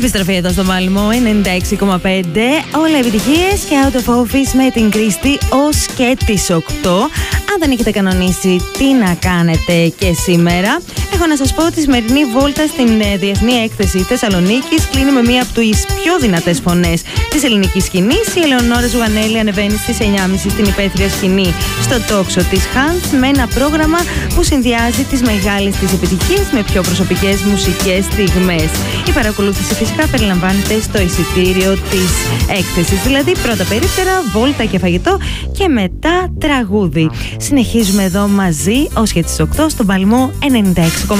Επιστροφή εδώ στο Παλμό 96,5. Όλα επιτυχίες και out of office με την Κρίστη ως και τις 8. Αν δεν έχετε κανονίσει τι να κάνετε και σήμερα, έχω να σας πω ότι η σημερινή βόλτα στην Διεθνή Έκθεση Θεσσαλονίκης κλείνει με μία από τις πιο δυνατές φωνές της ελληνικής σκηνής. Η Ελεονόρα Ζουγανέλη ανεβαίνει στις 9.30 στην υπαίθρια σκηνή στο τόξο της Hans με ένα πρόγραμμα που συνδυάζει τις μεγάλες της επιτυχίες με πιο προσωπικές μουσικές στιγμές. Η παρακολούθηση φυσικά περιλαμβάνεται στο εισιτήριο της έκθεσης, δηλαδή πρώτα περίπτερα, βόλτα και φαγητό και μετά τραγούδι. Συνεχίζουμε εδώ μαζί ως και τις 8 στον Παλμό 96,5.